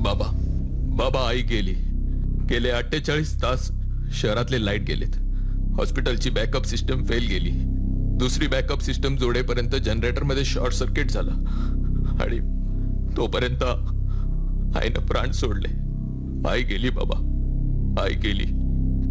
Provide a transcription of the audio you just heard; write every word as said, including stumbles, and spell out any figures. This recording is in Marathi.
बाबा बाबा आई गेली. गेले अठ्ठेचाळीस तास शहरातले लाईट गेलेत. हॉस्पिटलची बॅकअप सिस्टम फेल गेली. दुसरी बॅकअप सिस्टम जोडेपर्यंत जनरेटर मध्ये शॉर्ट सर्किट झालं आणि तोपर्यंत आईनं प्राण सोडले. आई गेली बाबा, आई गेली.